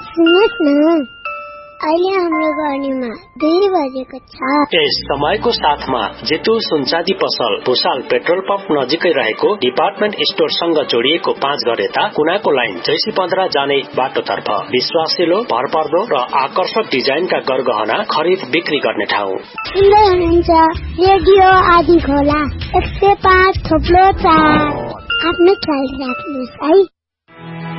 सुन्नुहोस् न, अहिले हाम्रो गर्नेमा 2 बजेको छ। यस समयको साथमा जेतु सुनचाँदी पसल भुसाल पेट्रोल पम्प नजिकै रहेको डिपार्टमेन्ट स्टोरसँग जोडिएको 5 घर यता कुनाको लाइन जैसी 15 जाने बाटोतर्फ विश्वासिलो, भरपर्दो र आकर्षक डिजाइनका गरगहना खरिद बिक्री गर्ने ठाउँ। सुन्दै हुनुहुन्छ रेडियो आदि खोला 105.4। आफ्नो ख्याल राख्नुहोस् है।